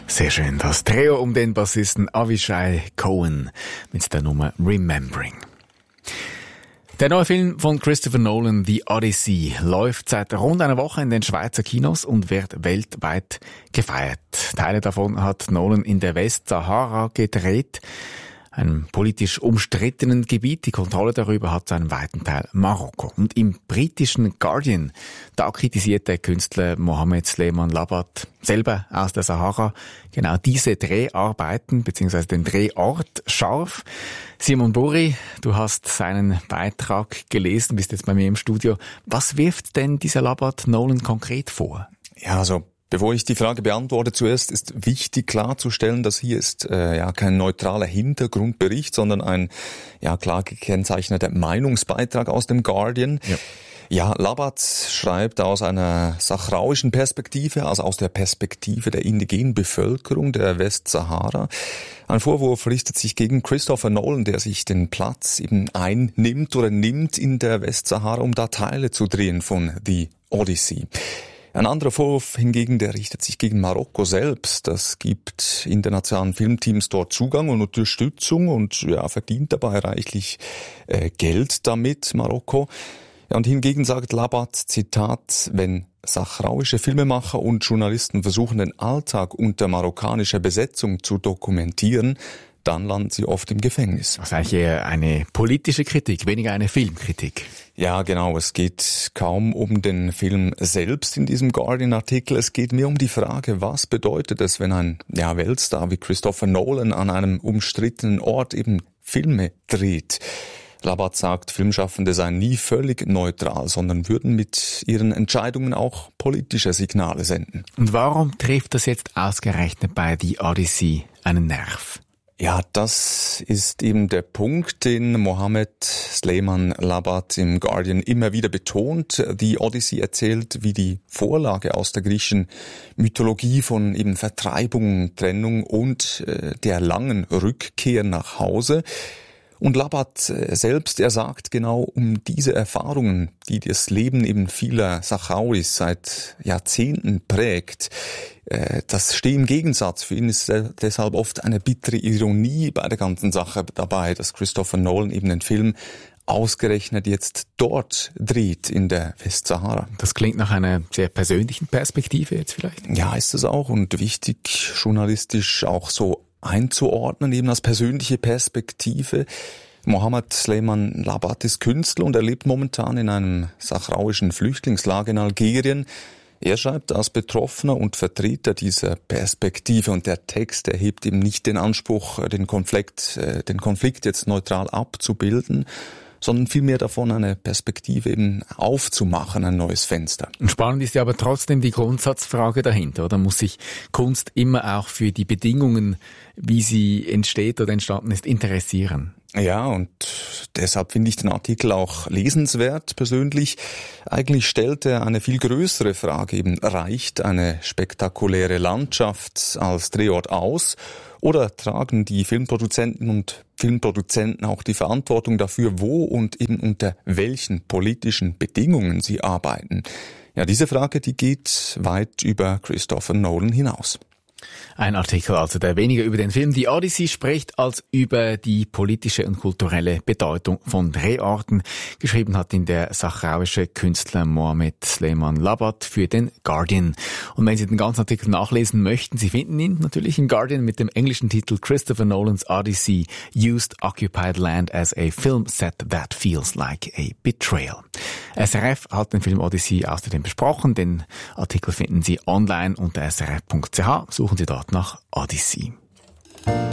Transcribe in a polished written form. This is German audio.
Sehr schön, das Trio um den Bassisten Avishai Cohen mit der Nummer Remembering. Der neue Film von Christopher Nolan, The Odyssey, läuft seit rund einer Woche in den Schweizer Kinos und wird weltweit gefeiert. Teile davon hat Nolan in der Westsahara gedreht, einem politisch umstrittenen Gebiet. Die Kontrolle darüber hat zu einem weiten Teil Marokko. Und im britischen Guardian, da kritisiert der Künstler Mohamed Sleiman Labad, selber aus der Sahara, genau diese Dreharbeiten bzw. den Drehort scharf. Simon Buri, du hast seinen Beitrag gelesen, bist jetzt bei mir im Studio. Was wirft denn dieser Labad Nolan konkret vor? Ja, bevor ich die Frage beantworte, zuerst ist wichtig klarzustellen, dass hier ist kein neutraler Hintergrundbericht, sondern ein klar gekennzeichneter Meinungsbeitrag aus dem Guardian. Ja, Labad schreibt aus einer sahrauischen Perspektive, also aus der Perspektive der indigenen Bevölkerung der Westsahara. Ein Vorwurf richtet sich gegen Christopher Nolan, der sich den Platz eben nimmt in der Westsahara, um da Teile zu drehen von The Odyssey. Ein anderer Vorwurf hingegen, der richtet sich gegen Marokko selbst. Das gibt internationalen Filmteams dort Zugang und Unterstützung und verdient dabei reichlich Geld damit, Marokko. Ja, und hingegen sagt Labad, Zitat, wenn sahrauische Filmemacher und Journalisten versuchen, den Alltag unter marokkanischer Besetzung zu dokumentieren, dann landen sie oft im Gefängnis. Das ist eigentlich eher eine politische Kritik, weniger eine Filmkritik. Ja, genau. Es geht kaum um den Film selbst in diesem Guardian-Artikel. Es geht mehr um die Frage, was bedeutet es, wenn ein Weltstar wie Christopher Nolan an einem umstrittenen Ort eben Filme dreht. Labad sagt, Filmschaffende seien nie völlig neutral, sondern würden mit ihren Entscheidungen auch politische Signale senden. Und warum trifft das jetzt ausgerechnet bei The Odyssey einen Nerv? Ja, das ist eben der Punkt, den Mohamed Sleiman Labad im Guardian immer wieder betont. Die Odyssey erzählt, wie die Vorlage aus der griechischen Mythologie von eben Vertreibung, Trennung und der langen Rückkehr nach Hause. Und Labad selbst, er sagt genau um diese Erfahrungen, die das Leben eben vieler Sahrauis seit Jahrzehnten prägt, das steht im Gegensatz. Für ihn ist deshalb oft eine bittere Ironie bei der ganzen Sache dabei, dass Christopher Nolan eben den Film ausgerechnet jetzt dort dreht in der Westsahara. Das klingt nach einer sehr persönlichen Perspektive jetzt vielleicht. Ja, ist es auch und wichtig, journalistisch auch so einzuordnen, eben als persönliche Perspektive. Mohamed Sleiman Labad ist Künstler und er lebt momentan in einem sahrauischen Flüchtlingslager in Algerien. Er schreibt als Betroffener und Vertreter dieser Perspektive und der Text erhebt eben nicht den Anspruch, den Konflikt jetzt neutral abzubilden, sondern vielmehr davon eine Perspektive eben aufzumachen, ein neues Fenster. Und spannend ist ja aber trotzdem die Grundsatzfrage dahinter, oder? Muss sich Kunst immer auch für die Bedingungen, wie sie entsteht oder entstanden ist, interessieren? Ja, und deshalb finde ich den Artikel auch lesenswert persönlich. Eigentlich stellt er eine viel größere Frage eben, reicht eine spektakuläre Landschaft als Drehort aus? Oder tragen die Filmproduzenten und Filmproduzenten auch die Verantwortung dafür, wo und eben unter welchen politischen Bedingungen sie arbeiten? Ja, diese Frage, die geht weit über Christopher Nolan hinaus. Ein Artikel also, der weniger über den Film The Odyssey spricht, als über die politische und kulturelle Bedeutung von Drehorten. Geschrieben hat ihn der sahrauische Künstler Mohamed Sleiman Labad für den Guardian. Und wenn Sie den ganzen Artikel nachlesen möchten, Sie finden ihn natürlich im Guardian mit dem englischen Titel Christopher Nolan's Odyssey, Used Occupied Land as a Film Set That Feels Like a Betrayal. SRF hat den Film Odyssey außerdem besprochen. Den Artikel finden Sie online unter srf.ch. Suchen Sie dort nach Odyssey.